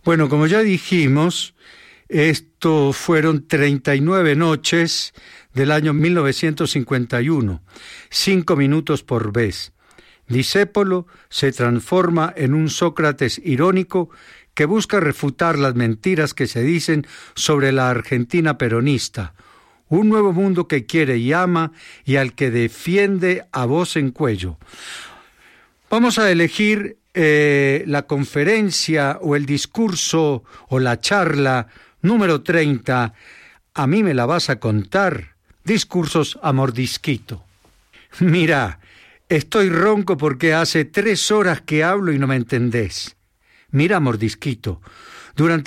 Bueno, como ya dijimos, esto fueron 39 noches del año 1951, 5 minutos por vez. Discépolo se transforma en un Sócrates irónico que busca refutar las mentiras que se dicen sobre la Argentina peronista, un nuevo mundo que quiere y ama y al que defiende a voz en cuello. Vamos a elegir la conferencia o el discurso o la charla número 30, a mí me la vas a contar, discursos a mordisquito. Mira, estoy ronco porque hace 3 horas que hablo y no me entendés. Mira, mordisquito, durante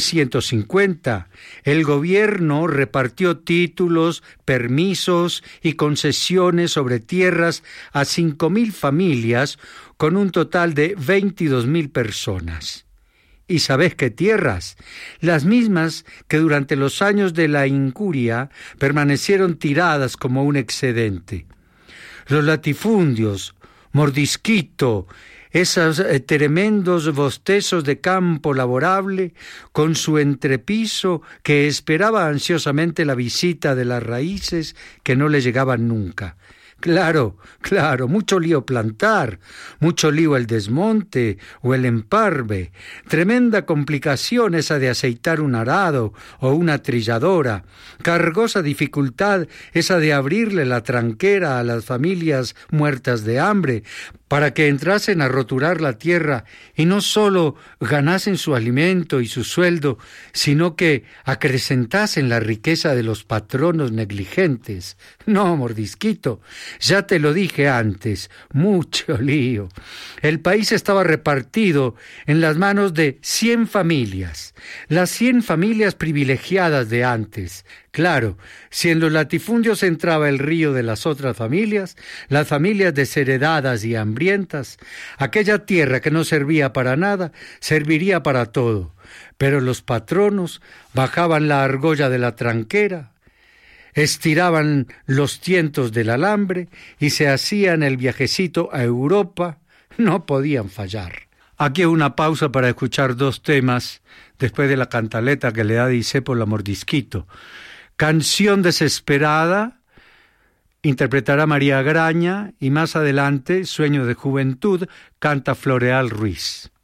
1950 el gobierno repartió títulos, permisos y concesiones sobre tierras a 5.000 familias con un total de 22.000 personas. ¿Y sabés qué tierras? Las mismas que durante los años de la incuria permanecieron tiradas como un excedente. Los latifundios, mordisquito, esos tremendos bostezos de campo laborable con su entrepiso que esperaba ansiosamente la visita de las raíces que no le llegaban nunca. Claro, mucho lío plantar, mucho lío el desmonte o el emparve, tremenda complicación esa de aceitar un arado o una trilladora, cargosa dificultad esa de abrirle la tranquera a las familias muertas de hambre, para que entrasen a roturar la tierra y no solo ganasen su alimento y su sueldo, sino que acrecentasen la riqueza de los patronos negligentes. No, mordisquito, ya te lo dije antes, mucho lío. El país estaba repartido en las manos de 100 familias, las 100 familias privilegiadas de antes. Claro, si en los latifundios entraba el río de las otras familias, las familias desheredadas y hambrientas, aquella tierra que no servía para nada, serviría para todo. Pero los patronos bajaban la argolla de la tranquera, estiraban los tientos del alambre y se hacían el viajecito a Europa. No podían fallar. Aquí una pausa para escuchar 2 temas después de la cantaleta que le da Discépolo a mordisquito. Canción desesperada, interpretará María Graña, y más adelante, Sueño de juventud, canta Floreal Ruiz.